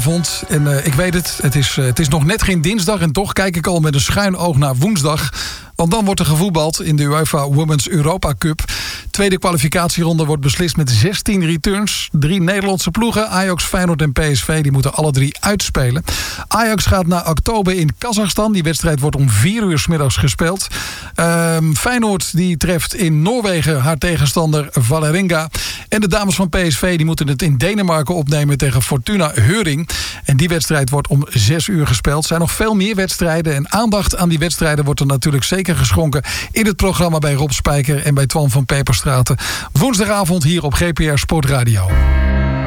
En ik weet het is nog net geen dinsdag en toch kijk ik al met een schuin oog naar woensdag. Want dan wordt er gevoetbald in de UEFA Women's Europa Cup. Tweede kwalificatieronde wordt beslist met 16 returns. 3 Nederlandse ploegen, Ajax, Feyenoord en PSV, die moeten alle 3 uitspelen. Ajax gaat naar oktober in Kazachstan. Die wedstrijd wordt om 4 uur 's middags gespeeld. Feyenoord die treft in Noorwegen haar tegenstander Vålerenga. En de dames van PSV die moeten het in Denemarken opnemen tegen Fortuna Heuring. En die wedstrijd wordt om 6 uur gespeeld. Er zijn nog veel meer wedstrijden. En aandacht aan die wedstrijden wordt er natuurlijk zeker geschonken in het programma bij Rob Spijker en bij Twan van Peperstraten. Woensdagavond hier op GPR Sportradio.